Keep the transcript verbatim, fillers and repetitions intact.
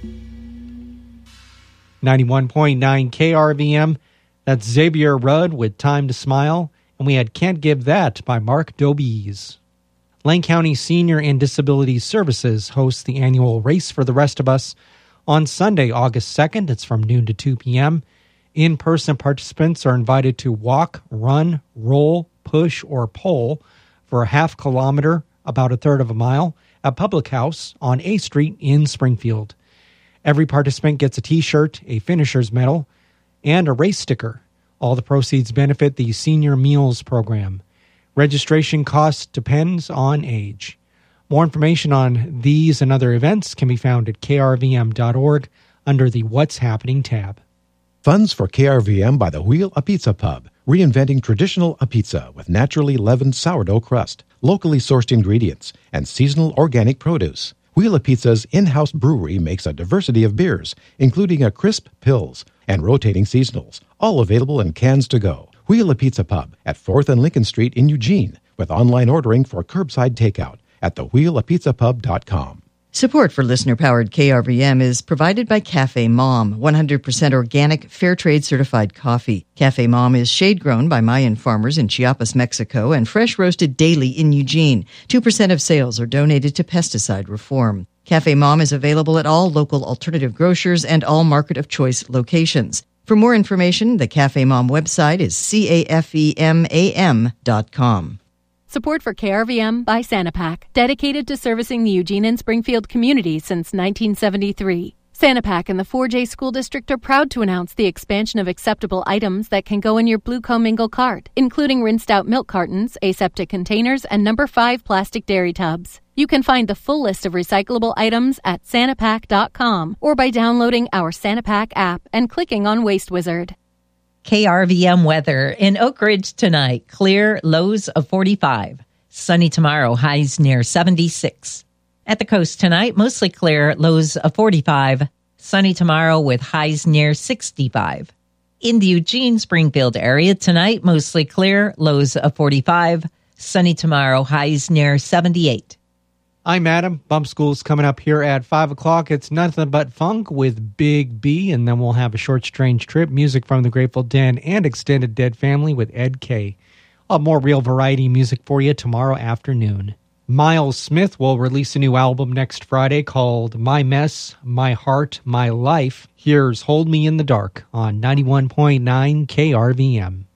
ninety-one point nine K R V M, that's Xavier Rudd with Time to Smile, and we had Can't Give That by Mark Dobies. Lane County Senior and Disability Services hosts the annual Race for the Rest of Us on Sunday, August second. It's from noon to two p.m. In-person participants are invited to walk, run, roll, push, or pull for a half kilometer, about a third of a mile, at Public House on A Street in Springfield. Every participant gets a T-shirt, a finisher's medal, and a race sticker. All the proceeds benefit the Senior Meals Program. Registration cost depends on age. More information on these and other events can be found at k r v m dot org under the What's Happening tab. Funds for K R V M by the Wheel a Pizza Pub, reinventing traditional a pizza with naturally leavened sourdough crust, locally sourced ingredients, and seasonal organic produce. Wheel a Pizza's in-house brewery makes a diversity of beers, including a crisp Pils and rotating seasonals, all available in cans to go. Wheel a Pizza Pub at fourth and Lincoln Street in Eugene, with online ordering for curbside takeout at the wheel a pizza pub dot com. Support for listener-powered K R V M is provided by Cafe Mom, one hundred percent organic, fair trade certified coffee. Cafe Mom is shade-grown by Mayan farmers in Chiapas, Mexico, and fresh roasted daily in Eugene. two percent of sales are donated to pesticide reform. Cafe Mom is available at all local alternative grocers and all market of choice locations. For more information, the Cafe Mom website is cafemam dot com. Support for K R V M by Sanapak, dedicated to servicing the Eugene and Springfield community since nineteen seventy-three. Sanapak and the four J School District are proud to announce the expansion of acceptable items that can go in your Blue Commingle cart, including rinsed out milk cartons, aseptic containers, and number five plastic dairy tubs. You can find the full list of recyclable items at sanapak dot com or by downloading our Sanapak app and clicking on Waste Wizard. K R V M weather in Oak Ridge tonight. Clear, lows of forty-five. Sunny tomorrow, highs near seventy-six. At the coast tonight, mostly clear, lows of forty-five. Sunny tomorrow with highs near sixty-five. In the Eugene-Springfield area tonight, mostly clear, lows of forty-five. Sunny tomorrow, highs near seventy-eight. I'm Adam. Bump School's coming up here at five o'clock. It's Nothing But Funk with Big B, and then we'll have a short, strange trip, music from the Grateful Dead, and Extended Dead Family with Ed K. I'll have more real variety music for you tomorrow afternoon. Miles Smith will release a new album next Friday called My Mess, My Heart, My Life. Here's Hold Me in the Dark on ninety-one point nine K R V M.